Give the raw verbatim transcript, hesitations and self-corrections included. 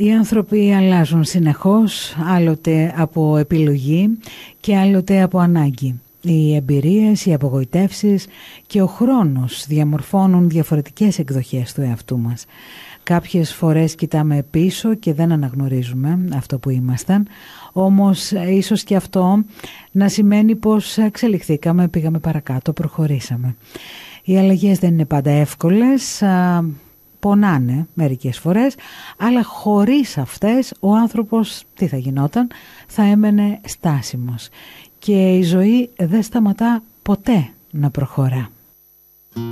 Οι άνθρωποι αλλάζουν συνεχώς, άλλοτε από επιλογή και άλλοτε από ανάγκη. Οι εμπειρίες, οι απογοητεύσεις και ο χρόνος διαμορφώνουν διαφορετικές εκδοχές του εαυτού μας. Κάποιες φορές κοιτάμε πίσω και δεν αναγνωρίζουμε αυτό που ήμασταν, όμως ίσως και αυτό να σημαίνει πως εξελιχθήκαμε, πήγαμε παρακάτω, προχωρήσαμε. Οι αλλαγές δεν είναι πάντα εύκολες, πονάνε μερικές φορές, αλλά χωρίς αυτές ο άνθρωπος τι θα γινόταν? Θα έμενε στάσιμος και η ζωή δεν σταματά ποτέ να προχωρά.